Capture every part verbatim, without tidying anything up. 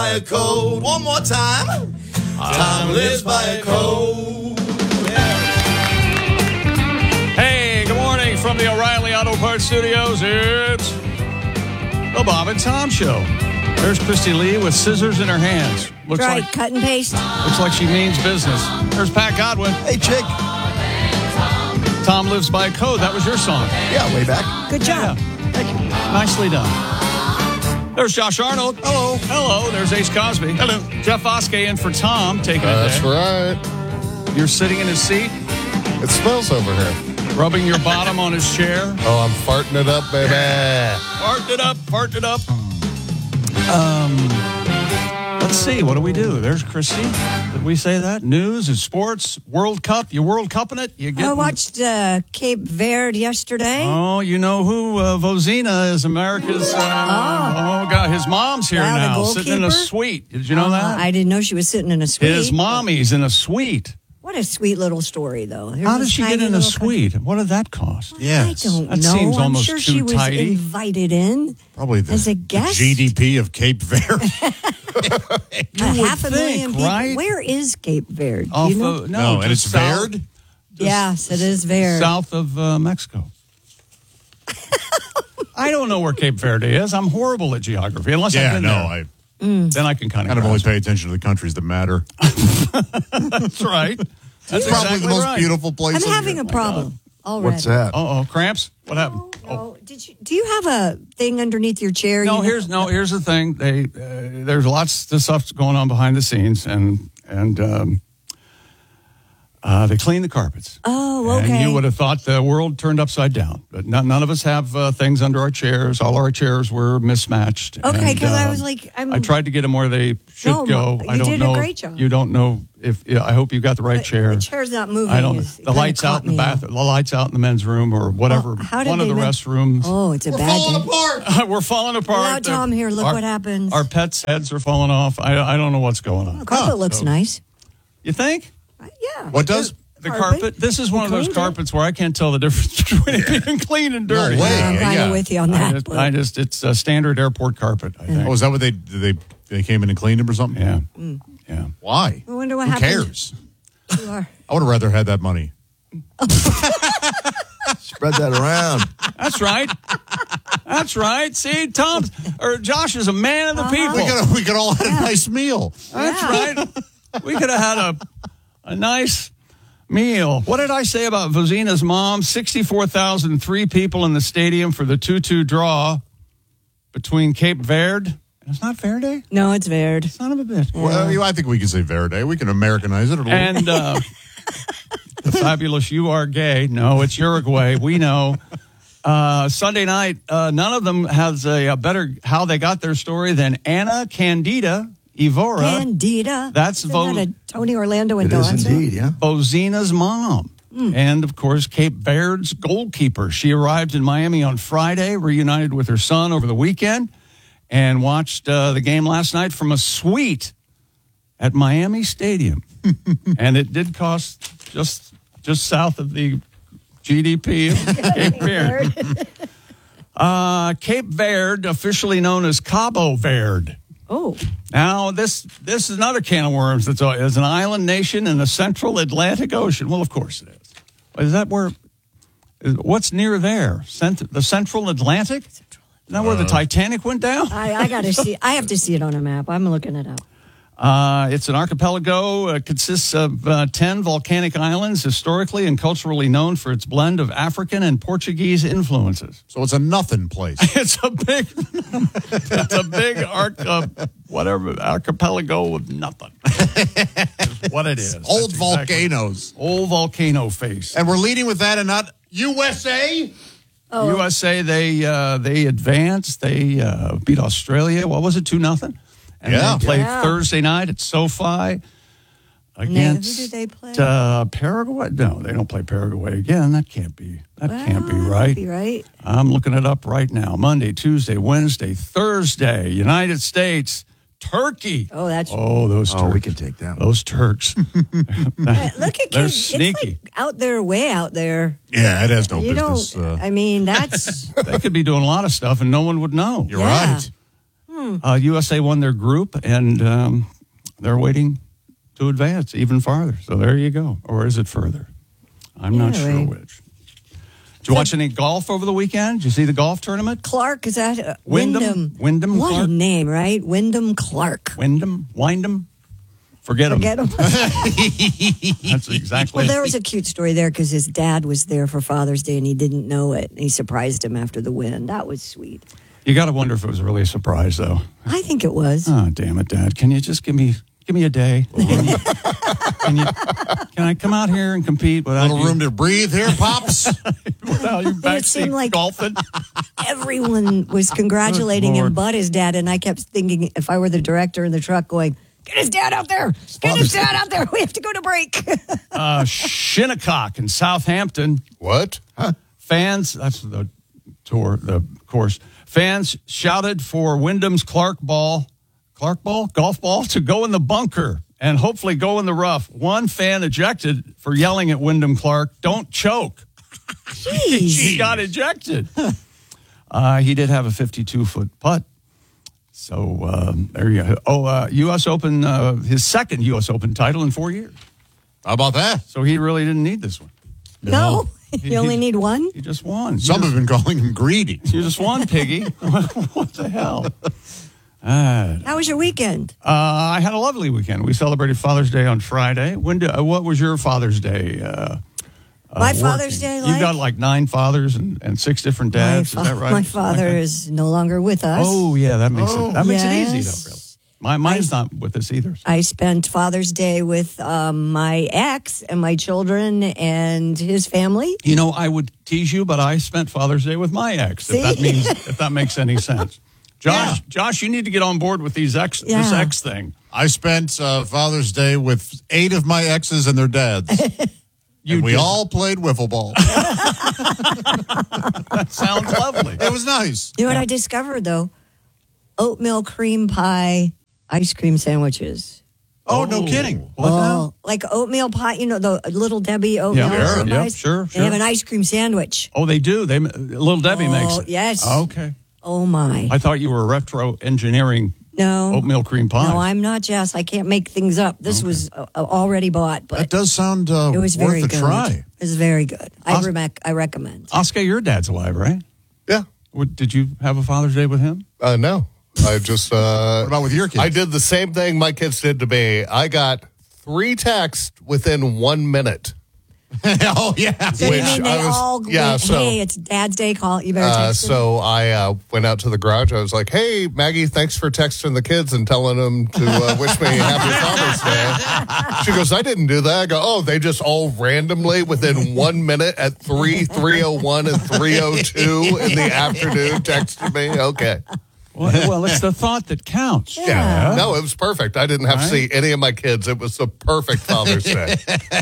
By a code. One more time. Tom lives by a code. Hey, good morning from the O'Reilly Auto Parts Studios. It's the Bob and Tom Show. There's Christy Lee with scissors in her hands. Looks Try like cut and paste. looks like she means business. There's Pat Godwin. Hey, chick. Tom lives by a code. That was your song. Yeah, way back. Good job. Yeah. Thank you. Nicely done. There's Josh Arnold. Hello. Hello. There's Ace Cosby. Hello. Jeff Oskey in for Tom. Taking it That's there. right. You're sitting in his seat, It smells over here. rubbing your bottom on his chair. Oh, I'm farting it up, baby. Fart it up, fart it up. Um, let's see. What do we do? There's Christy. Did we say that? News and sports, World Cup. You World Cupping it? You I getting- watched uh, Cape Verde yesterday. Oh, you know who? Uh, Vozina is America's. Uh, oh. God, his mom's here Wow, the now, sitting in a goalkeeper? suite. Did you know that? I didn't know she was sitting in a suite. His mommy's in a suite. What a sweet little story, though. Here's How this did she tiny get in a little suite? What did that cost? country. I don't That know. seems I'm almost sure too she was tidy. invited in Probably the, as a the guest. G D P of Cape Verde. A would half a think, million people. right? Where is Cape Verde? Do Off you know? of- no, no, and just it's south- Verde. Yes, it is Verde. South of uh, Mexico. I don't know where Cape Verde is. I'm horrible at geography. Unless I've Yeah, been no, there. I Then I can kind of kind of only pay attention to the countries that matter. That's right. That's It's probably exactly the most right. beautiful place. I'm in having here. a problem already. What's that? Uh-oh, cramps? What happened? No, no. Did you? Do you have a thing underneath your chair? No, You know- here's no. Here's the thing. They uh, there's lots of stuff going on behind the scenes, and and um, uh, they clean the carpets. Oh, okay. And you would have thought the world turned upside down, but none, none of us have uh, things under our chairs. All our chairs were mismatched. Okay, and, 'cause I uh, was like, I'm- I tried to get them where they should No, go. you I don't did a know. great job. You don't know if. Yeah, I hope you got the right But chair. The chair's not moving. I don't. It's- it The kinda lights out caught in the me bath. off. The lights out in the men's room or whatever. Oh, how did one of they the ma- restrooms. Oh, it's a bad thing. apart. We're falling apart. Without Tom here, look Our- what happens. Our pets' heads are falling off. I, I don't know what's going on. The carpet looks So- nice. You think? Uh, Yeah. What does? The Carpet. carpet? This is one You of those cleaned it. carpets where I can't tell the difference between it being clean and dirty. way. I'm Yeah, kind of yeah. with you on I that. just, but- I just, it's a standard airport carpet, I think. Oh, is that what they they they came in and cleaned him or something? Yeah. Mm. Yeah. Why? I wonder what Who happened. cares? You are- I would have rather had that money. Spread that around. That's right. That's right. See, Tom or Josh is a man of the Uh-huh. people. We could we could all had a nice meal. That's right. We could have had a a nice meal. What did I say about Vozina's mom? sixty-four thousand three people in the stadium for the two two draw between Cape Verde. It's not Verde? No, it's Verde. Son of a bitch. Well, I think we can say Verde. We can Americanize it a little. And uh, the fabulous You Are Gay. No, it's Uruguay. We know. Uh, Sunday night, uh, none of them has a, a better how they got their story than Anna Candida Evora, Candida. That's Isn't Vo- that a Tony Orlando and It is Dawn's? indeed, yeah. Bozina's mom. Hmm. And, of course, Cape Verde's goalkeeper. She arrived in Miami on Friday, reunited with her son over the weekend, and watched uh, the game last night from a suite at Miami Stadium. And it did cost just just south of the G D P of Cape Verde. Uh, Cape Verde, officially known as Cabo Verde. Oh, Now, this this is another can of worms. That's a, is an island nation in the central Atlantic Ocean. Well, of course it is. Is that where? Is, what's near there? Cent, the Central Atlantic? Isn't that where the Titanic went down? I, I got to see. I have to see it on a map. I'm looking it up. Uh, it's an archipelago. It consists of uh, ten volcanic islands, historically and culturally known for its blend of African and Portuguese influences. so it's a nothing place. It's a big, it's a big arc, uh, whatever archipelago of nothing. Is what it is. Old That's exactly- volcanoes. Old volcano face. And we're leading with that and not U S A? Oh. U S A, they uh, they advanced. They uh, beat Australia. What was it? Two nothing. And Yeah. they played Yeah. Thursday night at SoFi And they- against who did they play? Uh, Paraguay. No, they don't play Paraguay again. That can't be. That can't be Well, right. Be right. I'm looking it up right now. Monday, Tuesday, Wednesday, Thursday. United States, Turkey. Oh, that's. Oh, those Oh, Turks. we can take that. Those Turks. Hey, look at They're Cape- sneaky. It's like out there, way out there. Yeah, it has no you business. don't. Uh, I mean, that's. They could be doing a lot of stuff and no one would know. you're Yeah. right. Hmm. Uh, U S A won their group, and um, they're waiting to advance even farther. So there you go. Or is it further? I'm not Yeah, sure right. which. Did you watch any golf over the weekend? Did you see the golf tournament? Clark, is that uh, Wyndham? Wyndham? Wyndham What Clark? a name, right? Wyndham Clark. Wyndham? Wyndham? Forget him. Forget him. That's exactly Well, there was a cute story there because his dad was there for Father's Day and he didn't know it. And he surprised him after the win. That was sweet. You got to wonder if it was really a surprise, though. I think it was. Oh, damn it, Dad. Can you just give me give me a day? Can you, can, you, can I come out here and compete without Little you, room to breathe here, Pops. without you It seemed backseat like- golfing? Everyone was congratulating Good him Lord. but his dad. And I kept thinking, if I were the director in the truck, going, get his dad out there. Get his dad out there. We have to go to break. Uh, Shinnecock in Southampton. What? Fans, that's the tour, the course. Fans shouted for Wyndham's Clark ball, Clark ball, golf ball to go in the bunker and hopefully go in the rough. One fan ejected for yelling at Wyndham Clark, "Don't choke." He Jeez. got ejected. Uh, he did have a fifty-two foot putt. So um, there you go. Oh, uh, U S Open, uh, his second U S Open title in four years. How about that? So he really didn't need this one. No, He- you only he- need one. He just won. Some you have been calling him greedy. just, you just won, Piggy. What the hell? Uh, How was your weekend? uh, I had a lovely weekend. We celebrated Father's Day on Friday. When do, uh, what was your Father's Day? Uh, My uh, Father's working? Day, You've like? got like nine fathers and, and six different My, dads. fa- Is that right? my father Okay. is no longer with us. Oh yeah, that makes it that makes it easy Yes. though. Really, my mine's not with us either. I spent Father's Day with um, my ex and my children and his family. You know, I would tease you, but I spent Father's Day with my ex. If that See? means if that makes any sense. Josh, Yeah. Josh, you need to get on board with these ex this Yeah. ex thing. I spent uh, Father's Day with eight of my exes and their dads. You and we did. all played wiffle ball. That sounds lovely. It was nice. You know what I discovered though? Oatmeal cream pie ice cream sandwiches. Oh, no kidding. What now? Oh, like oatmeal pie, you know, the Little Debbie oatmeal Yeah, cream yeah, pies? sure, They have sure. an ice cream sandwich. Oh, they do. They Little Debbie Oh, makes it. yes. Okay. Oh my. I thought you were retro engineering No. oatmeal cream pie. No, I'm not Jess. I can't make things up. This was uh, already bought, That but does sound uh, it was worth very a good. try. It was very good. I, Os- rec- I recommend. Oscar, your dad's alive, right? Yeah. What, did you have a Father's Day with him? Uh, no. I just. Uh, What about with your kids? I did the same thing my kids did to me. I got three texts within one minute. oh, yeah. So you Which mean they I was- all yeah, went, so- hey, it's Dad's Day, call you better Uh, text him. so I uh, went out to the garage. I was like, "Hey, Maggie, thanks for texting the kids and telling them to uh, wish me happy Father's Day." She goes, "I didn't do that." I go, "Oh, they just all randomly within one minute at three three oh one and three oh two in the afternoon texted me." Okay, Well, well, it's the thought that counts. yeah, no, it was perfect. I didn't have Right. to see any of my kids. It was the perfect Father's Day.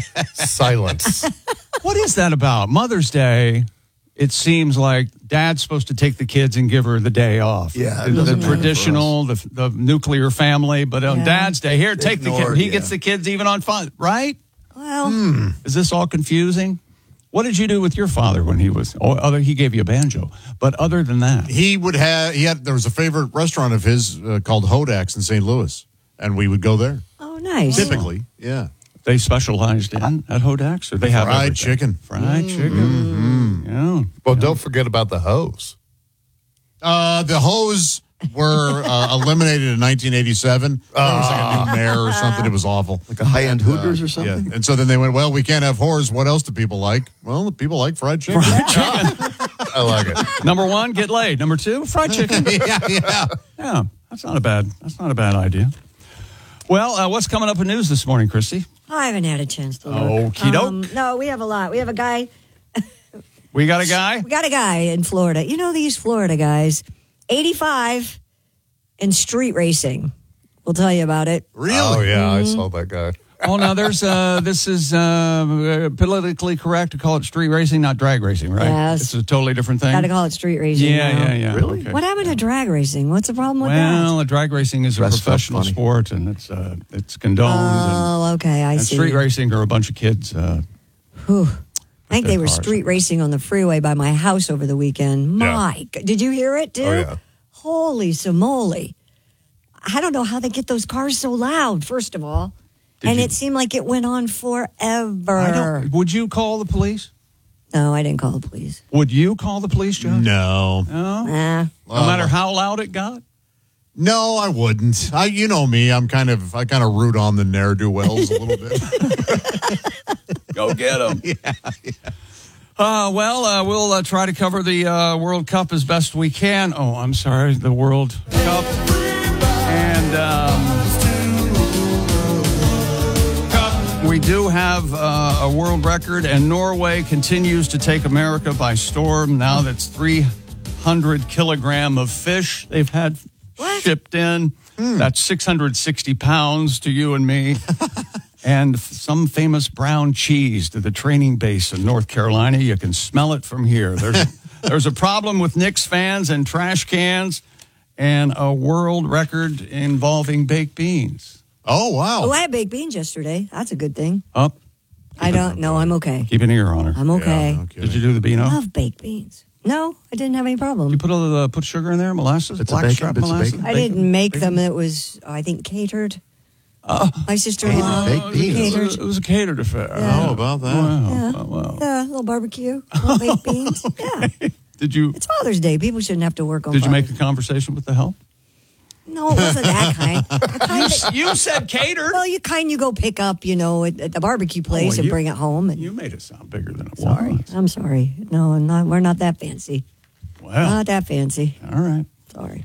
Silence. What is that about? Mother's Day, it seems like dad's supposed to take the kids and give her the day off. Yeah, it The, the doesn't matter for traditional, the, the nuclear family. But on Yeah. Dad's Day, here, take the Ignored, kid. He yeah. gets the kids even on fun, right? Well, Hmm. Is this all confusing? What did you do with your father when he was? Oh, other he gave you a banjo, but other than that, He would have, he had, there was a favorite restaurant of his uh, called Hodak's in Saint Louis, and we would go there. oh, nice. Typically, yeah. they specialized in at Hodak's, or they have Fried everything? chicken. fried chicken. Yeah. Well, don't forget about the hose. Uh, the hose were uh, eliminated in nineteen eighty-seven. There was like a new mayor or something. It was awful. Like a high-end Hooters or something? Yeah. And so then they went, well, we can't have whores. What else do people like? Well, the people like fried chicken. I like it. Number one, get laid. Number two, fried chicken. yeah, yeah. Yeah, that's not a bad. That's not a bad idea. Well, uh, what's coming up in news this morning, Christy? I haven't had a chance to look. Okey doke. Um, no, we have a lot. We have a guy. We got a guy. We got a guy in Florida. You know these Florida guys, eighty-five and street racing. We'll tell you about it. Really? Oh yeah, I saw that guy. Oh no, there's uh, this is uh, politically correct to call it street racing, not drag racing, right? Yes. It's a totally different thing. Got to call it street racing. yeah, now. yeah, yeah. Really? Okay. What happened to drag racing? What's the problem with Well, drag racing is a Dressed up professional funny. sport, and it's uh, it's condoned. that? and, Oh, okay, I and see. street racing are a bunch of kids. Uh, Whew. I think their they were cars. street racing on the freeway by my house over the weekend. Yeah. My, g- did you hear it, dude? Oh, yeah. Holy samole! I don't know how they get those cars so loud, first of all. Did and you- it seemed like it went on forever. I don't, would you call the police? No, I didn't call the police. Would you call the police, John? No. No? Nah. No matter how loud it got? No, I wouldn't. I, you know me. I'm kind of, I kind of root on the ne'er do wells a little bit. Go get them. yeah, yeah. Uh, well, uh, we'll uh, try to cover the uh, World Cup as best we can. Oh, I'm sorry, the World Cup. And um, we do have uh, a world record, and Norway continues to take America by storm. Now that's three hundred kilogram of fish they've had What? shipped in. Mm. That's six hundred sixty pounds to you and me. And some famous brown cheese to the training base in North Carolina. You can smell it from here. There's, there's a problem with Knicks fans and trash cans and a world record involving baked beans. Oh, wow. Oh, I had baked beans yesterday. That's a good thing. Up. I don't know. I'm okay. Keep an ear on her. I'm okay. Yeah, no kidding. Did you do the Beano? I love baked beans. No, I didn't have any problem. You put a, uh, put sugar in there, molasses, Bits of bacon, blackstrap bits of molasses. bacon. I didn't make them. It was, I think, catered. My sister-in-law Baked beans. It catered. was, it was a catered affair. Yeah. Oh, about that. Wow. Yeah. Oh, wow. Yeah, a little barbecue, little baked beans. Yeah, Did you it's Father's Day. People shouldn't have to work on. did you make Father's the conversation with the help? Day. No, it wasn't that kind. The kind that- You said catered. well, you kind you go pick up, you know, at, at the barbecue place well, and you- bring it home. And You made it sound bigger than it sorry, was. I'm sorry. No, I'm not, we're not that fancy. Well, Not that fancy. all right. Sorry.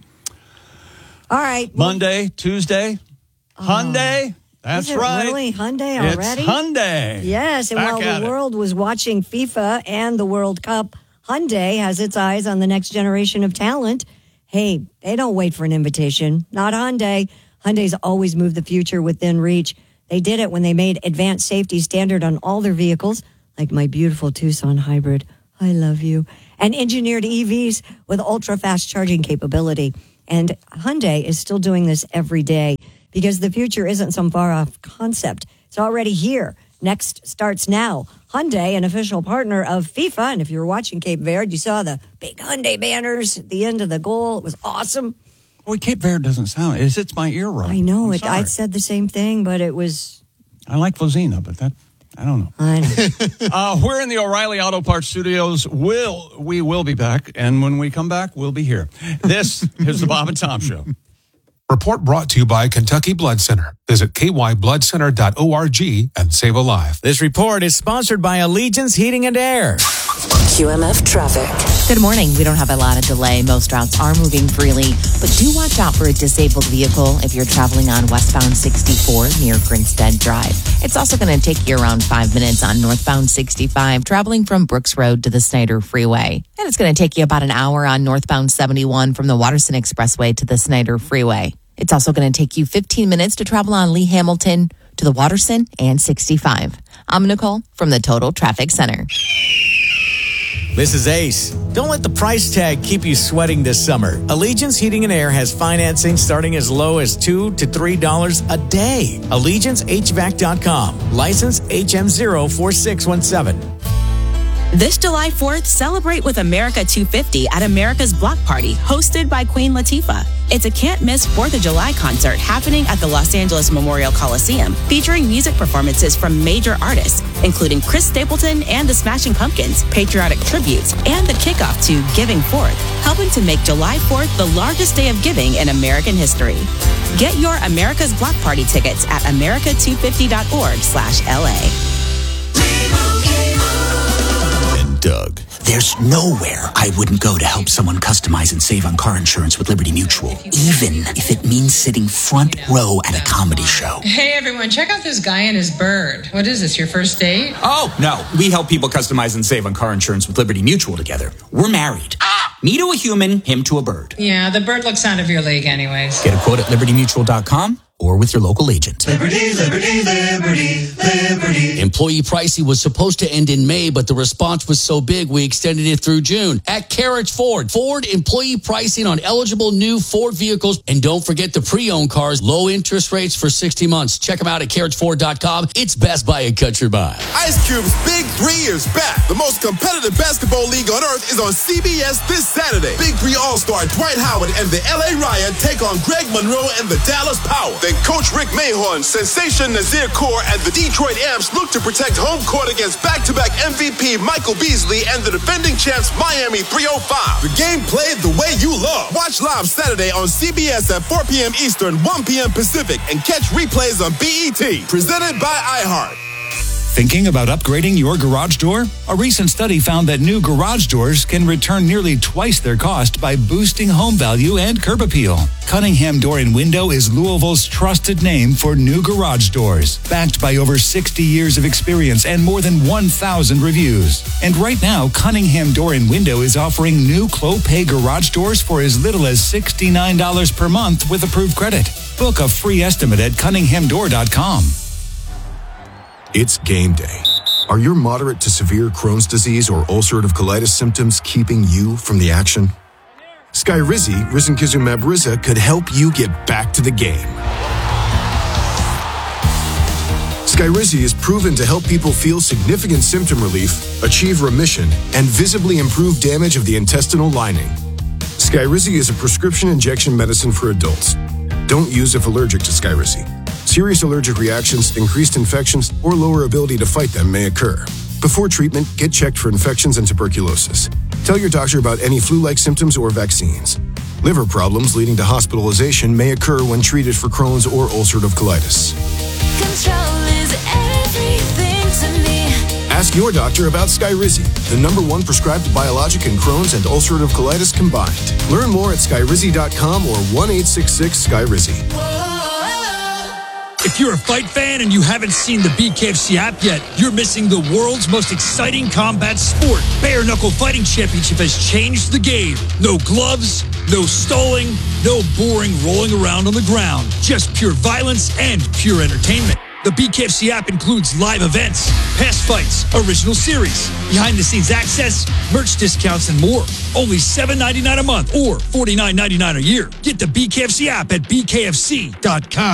All right. well, Monday, Tuesday, Hyundai. That's is it right. Really, Hyundai It's already? Hyundai. Yes, and Back while at the it. world was watching FIFA and the World Cup, Hyundai has its eyes on the next generation of talent. Hey, they don't wait for an invitation. Not Hyundai. Hyundai's always moved the future within reach. They did it when they made advanced safety standard on all their vehicles, like my beautiful Tucson hybrid. I love you. And engineered E Vs with ultra-fast charging capability. And Hyundai is still doing this every day because the future isn't some far-off concept. It's already here. Next starts now. Hyundai, an official partner of FIFA. And if you were watching Cape Verde, you saw the big Hyundai banners at the end of the goal. It was awesome. Boy, Cape Verde doesn't sound. It hits my ear right. I know I'm it. sorry. I said the same thing, but it was. I like Vozina, but that I don't know. I know. Uh, we're in the O'Reilly Auto Parts Studios. Will we will be back, and when we come back, we'll be here. This is the Bob and Tom Show. Report brought to you by Kentucky Blood Center. Visit k y blood center dot org and save a life. This report is sponsored by Allegiance Heating and Air. Q M F traffic. Good morning. We don't have a lot of delay. Most routes are moving freely, but do watch out for a disabled vehicle if you're traveling on westbound sixty-four near Grinstead Drive. It's also going to take you around five minutes on northbound sixty-five, traveling from Brooks Road to the Snyder Freeway. And it's going to take you about an hour on northbound seventy-one from the Watterson Expressway to the Snyder Freeway. It's also going to take you fifteen minutes to travel on Lee Hamilton to the Watterson and sixty-five. I'm Nicole from the Total Traffic Center. This is Ace. Don't let the price tag keep you sweating this summer. Allegiance Heating and Air has financing starting as low as two to three dollars a day. Allegiance H V A C dot com. License H M zero four six one seven. This July fourth, celebrate with America two fifty at America's Block Party, hosted by Queen Latifah. It's a can't-miss fourth of July concert happening at the Los Angeles Memorial Coliseum, featuring music performances from major artists, including Chris Stapleton and the Smashing Pumpkins, patriotic tributes, and the kickoff to Giving Forth, helping to make July fourth the largest day of giving in American history. Get your America's Block Party tickets at america two fifty dot org slash L A. Doug. There's nowhere I wouldn't go to help someone customize and save on car insurance with Liberty Mutual, even if it means sitting front row at a comedy show. Hey everyone, check out this guy and his bird. What is this, your first date? Oh, no. We help people customize and save on car insurance with Liberty Mutual together. We're married. Ah! Me to a human, him to a bird. Yeah, the bird looks out of your league anyways. Get a quote at liberty mutual dot com or with your local agent. Liberty, liberty, liberty, liberty. Employee pricing was supposed to end in May, but the response was so big we extended it through June. At Carriage Ford, Ford employee pricing on eligible new Ford vehicles. And don't forget the pre-owned cars, low interest rates for sixty months. Check them out at carriage ford dot com. It's Best Buy and Country Mile. Ice Cube's Big Three is back. The most competitive basketball league on earth is on C B S this Saturday. Big Three All-Star Dwight Howard and the L A Riot take on Greg Monroe and the Dallas Power. Then Coach Rick Mahorn, Sensation Nazir Kaur, and the Detroit Amps look to protect home court against back-to-back M V P Michael Beasley and the defending champs Miami three oh five. The game played the way you love. Watch live Saturday on C B S at four p.m. Eastern, one p.m. Pacific, and catch replays on B E T. Presented by iHeart. Thinking about upgrading your garage door? A recent study found that new garage doors can return nearly twice their cost by boosting home value and curb appeal. Cunningham Door and Window is Louisville's trusted name for new garage doors, backed by over sixty years of experience and more than one thousand reviews. And right now, Cunningham Door and Window is offering new Clopay garage doors for as little as sixty-nine dollars per month with approved credit. Book a free estimate at cunningham door dot com. It's game day. Are your moderate to severe Crohn's disease or ulcerative colitis symptoms keeping you from the action? Skyrizi, risankizumab Riza, could help you get back to the game. Skyrizi is proven to help people feel significant symptom relief, achieve remission, and visibly improve damage of the intestinal lining. Skyrizi is a prescription injection medicine for adults. Don't use if allergic to Skyrizi. Serious allergic reactions, increased infections, or lower ability to fight them may occur. Before treatment, get checked for infections and tuberculosis. Tell your doctor about any flu-like symptoms or vaccines. Liver problems leading to hospitalization may occur when treated for Crohn's or ulcerative colitis. Control is everything to me. Ask your doctor about Skyrizi, the number one prescribed biologic in Crohn's and ulcerative colitis combined. Learn more at skyrizi dot com or one eight six six Skyrizi. If you're a fight fan and you haven't seen the B K F C app yet, you're missing the world's most exciting combat sport. Bare Knuckle Fighting Championship has changed the game. No gloves, no stalling, no boring rolling around on the ground. Just pure violence and pure entertainment. The B K F C app includes live events, past fights, original series, behind-the-scenes access, merch discounts, and more. Only seven dollars and ninety-nine cents a month or forty-nine dollars and ninety-nine cents a year. Get the B K F C app at b k f c dot com.